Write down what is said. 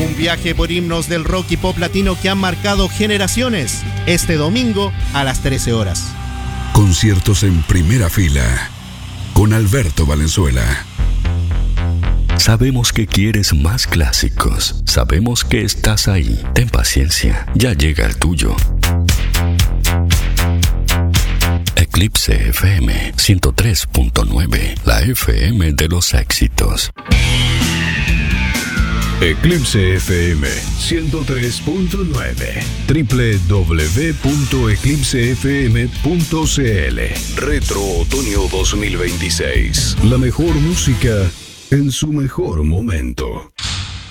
Un viaje por himnos del rock y pop latino que han marcado generaciones. Este domingo a las 13 horas. Conciertos en primera fila con Alberto Valenzuela. Sabemos que quieres más clásicos. Sabemos que estás ahí. Ten paciencia, ya llega el tuyo. Eclipse FM 103.9, la FM de los éxitos. Eclipse FM 103.9, www.eclipsefm.cl. Retro Otoño 2026. La mejor música en su mejor momento.